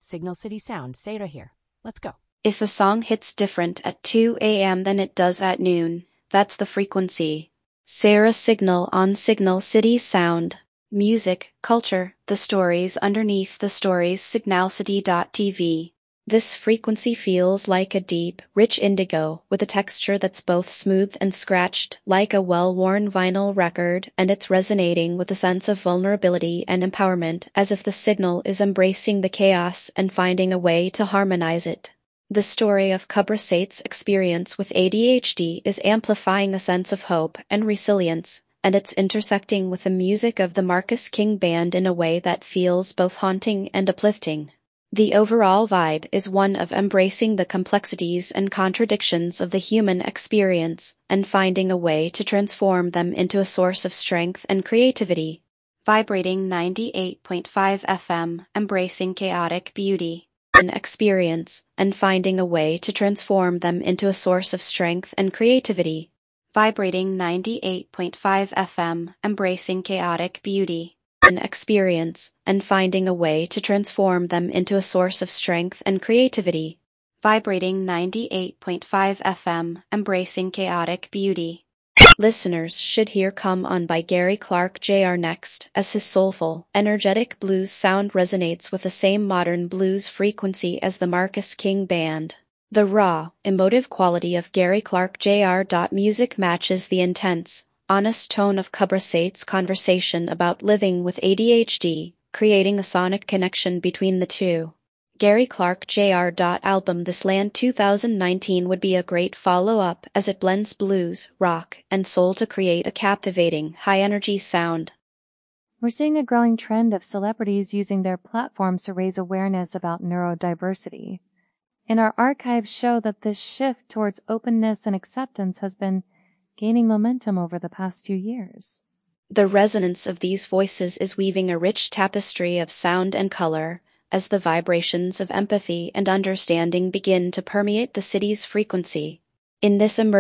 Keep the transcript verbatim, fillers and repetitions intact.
Signal City Sound. Say it right here. Let's go. If a song hits different at two a m than it does at noon, that's the frequency. Sarah Signal on Signal City Sound. Music, culture, the stories underneath the stories. Signal City dot T V. This frequency feels like a deep, rich indigo, with a texture that's both smooth and scratched, like a well-worn vinyl record, and it's resonating with a sense of vulnerability and empowerment, as if the signal is embracing the chaos and finding a way to harmonize it. The story of Cobra Sate's experience with A D H D is amplifying a sense of hope and resilience, and it's intersecting with the music of the Marcus King Band in a way that feels both haunting and uplifting. The overall vibe is one of embracing the complexities and contradictions of the human experience, and finding a way to transform them into a source of strength and creativity. Vibrating ninety-eight point five F M, embracing chaotic beauty and experience, and finding a way to transform them into a source of strength and creativity. Vibrating ninety-eight point five F M, embracing chaotic beauty and experience, and finding a way to transform them into a source of strength and creativity. Vibrating ninety-eight point five F M, embracing chaotic beauty. Listeners should hear Come On by Gary Clark Junior next, as his soulful, energetic blues sound resonates with the same modern blues frequency as the Marcus King Band. The raw, emotive quality of Gary Clark Junior music matches the intense, honest tone of Cobra Sate's conversation about living with A D H D, creating a sonic connection between the two. Gary Clark Junior album This Land two thousand nineteen would be a great follow-up, as it blends blues, rock, and soul to create a captivating, high-energy sound. We're seeing a growing trend of celebrities using their platforms to raise awareness about neurodiversity. And our archives show that this shift towards openness and acceptance has been gaining momentum over the past few years. The resonance of these voices is weaving a rich tapestry of sound and color, as the vibrations of empathy and understanding begin to permeate the city's frequency. In this